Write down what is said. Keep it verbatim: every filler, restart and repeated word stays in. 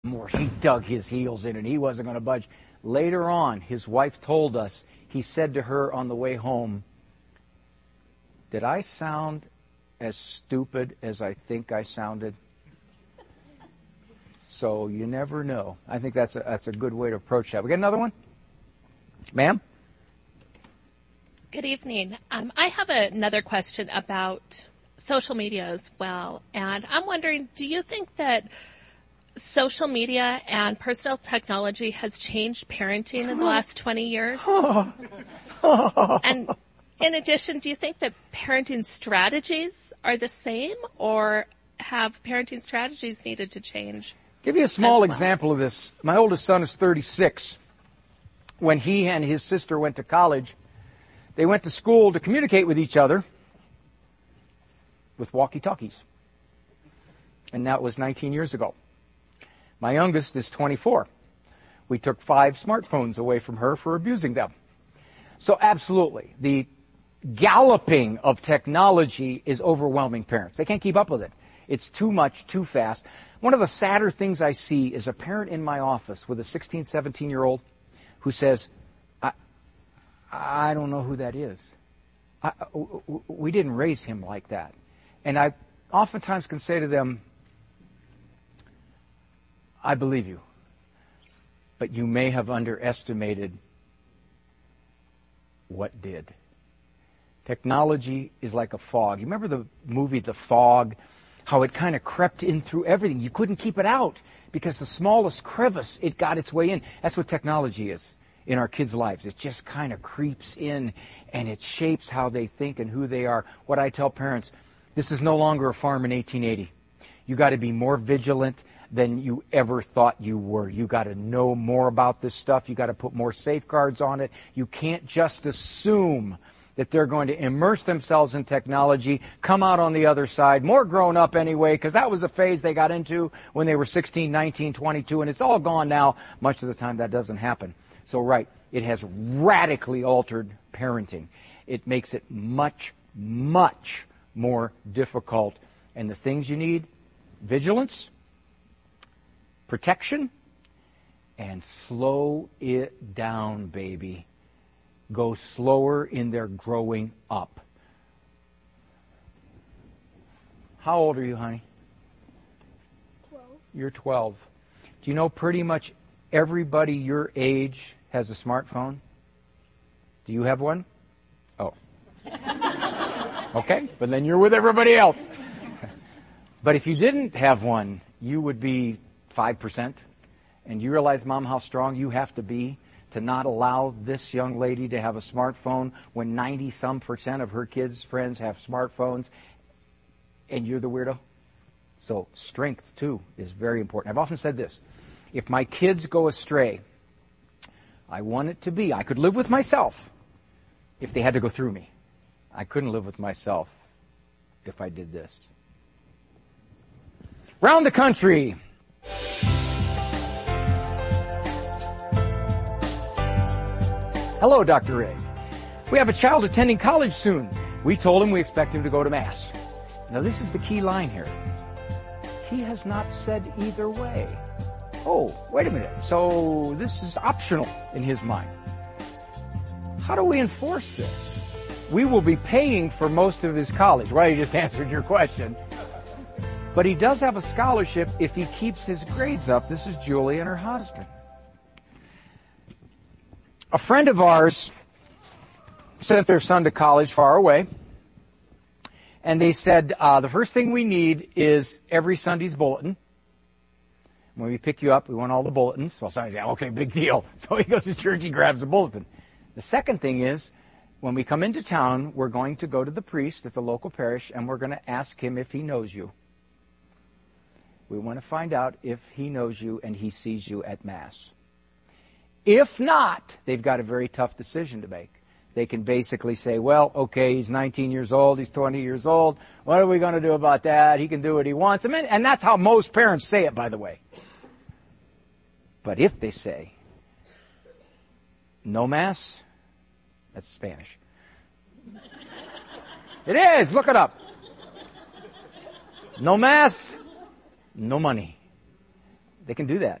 more. He dug his heels in and he wasn't going to budge. Later on, his wife told us, he said to her on the way home, "Did I sound as stupid as I think I sounded?" So you never know. I think that's a, that's a good way to approach that. We got another one? Ma'am? Good evening. Um, I have another question about social media as well. And I'm wondering, do you think that social media and personal technology has changed parenting in the last twenty years? And in addition, do you think that parenting strategies are the same, or have parenting strategies needed to change? Give you a small well? example of this. My oldest son is thirty-six. When he and his sister went to college, they went to school to communicate with each other with walkie-talkies. And that was nineteen years ago. My youngest is twenty-four. We took five smartphones away from her for abusing them. So absolutely, the galloping of technology is overwhelming parents. They can't keep up with it. It's too much, too fast. One of the sadder things I see is a parent in my office with a sixteen, seventeen-year-old who says, I, I don't know who that is. I, we didn't raise him like that. And I oftentimes can say to them, I believe you, but you may have underestimated what did. Technology is like a fog. You remember the movie The Fog? How it kind of crept in through everything. You couldn't keep it out because the smallest crevice, it got its way in. That's what technology is in our kids' lives. It just kind of creeps in and it shapes how they think and who they are. What I tell parents, this is no longer a farm in eighteen eighty. You got to be more vigilant than you ever thought you were. You got to know more about this stuff. You got to put more safeguards on it. You can't just assume that they're going to immerse themselves in technology, come out on the other side, more grown up anyway, because that was a phase they got into when they were sixteen, nineteen, twenty-two, and it's all gone now. Much of the time that doesn't happen. So right, it has radically altered parenting. It makes it much, much more difficult. And the things you need, vigilance, protection, and slow it down, baby. Go slower in their growing up. How old are you, honey? Twelve. You're twelve. Do you know pretty much everybody your age has a smartphone? Do you have one? Oh. Okay, but then you're with everybody else. But if you didn't have one, you would be five percent. And you realize, Mom, how strong you have to be to not allow this young lady to have a smartphone when ninety-some percent of her kids' friends have smartphones, and you're the weirdo? So strength, too, is very important. I've often said this. If my kids go astray, I want it to be, I could live with myself if they had to go through me. I couldn't live with myself if I did this. Round the country. Hello, Doctor Ray. We have a child attending college soon. We told him we expect him to go to Mass. Now, this is the key line here. He has not said either way. Oh, wait a minute. So this is optional in his mind. How do we enforce this? We will be paying for most of his college. Well, you just answered your question. But he does have a scholarship if he keeps his grades up. This is Julie and her husband. A friend of ours sent their son to college far away, and they said, uh, the first thing we need is every Sunday's bulletin. When we pick you up, we want all the bulletins. Well, somebody's like, okay, big deal. So he goes to church, he grabs a bulletin. The second thing is, when we come into town, we're going to go to the priest at the local parish, and we're going to ask him if he knows you. We want to find out if he knows you and he sees you at Mass. If not, they've got a very tough decision to make. They can basically say, well, okay, he's nineteen years old, he's twenty years old. What are we going to do about that? He can do what he wants. I mean, and that's how most parents say it, by the way. But if they say, no Mass, that's Spanish. It is, look it up. No Mass, no money. They can do that.